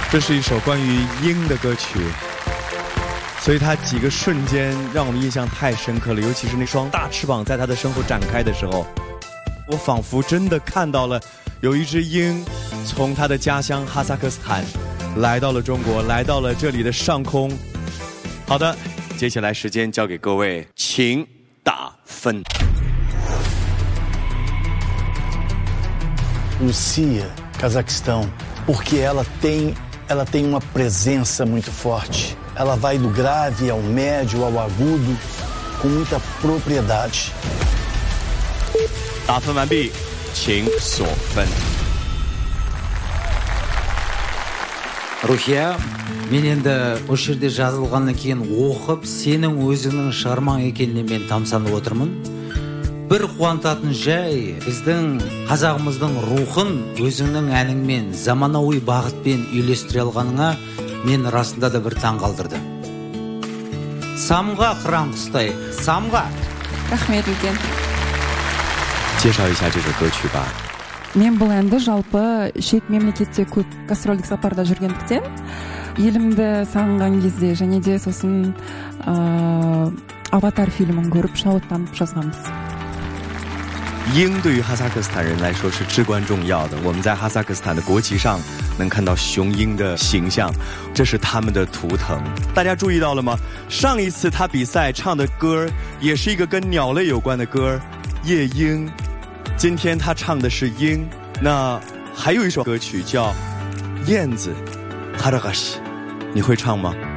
这是一首关于鹰的歌曲，所以它几个瞬间让我们印象太深刻了，尤其是那双大翅膀在它的身后展开的时候，我仿佛真的看到了有一只鹰从它的家乡哈萨克斯坦来到了中国，来到了这里的上空。好的，接下来时间交给各位，请打分。 Lucia, Cazaquistão, porque ela tem uma presença muito forte. Ela vai do grave ao médio ao agudo com muita propriedade. 打分完毕，请锁分。 Рухия, мен енді осы жерде жазылғаннан кейін оқып, сенің өзіңнің шығармаң екеніне мен тамсанып отырмын. Бір қуантатын жай, біздің қазағымыздың рухын өзіңнің әніңмен, заманауи бағытпен үйлестіре алғаныңа мен расында да бір таң қалдырды. Самға қыран құстай, самға. Рахмет үлкен. 介绍一下这首歌曲吧。 Мен бұл әнді жалпы шет мемлекетте көп гастрольдік сапарда жүргендіктен елімді сағынған кезде және де сосын Аватар фильмін көріп шабыттанып жазғанбыз. 鹰对于哈萨克斯坦人来说是至关重要的，我们在哈萨克斯坦的国旗上能看到雄鹰的形象，这是他们的图腾。大家注意到了吗？上一次他比赛唱的歌也是一个跟鸟类有关的歌，夜莺。 今天他唱的是鹰，那还有一首歌曲叫燕子，哈拉嘎西，你会唱吗？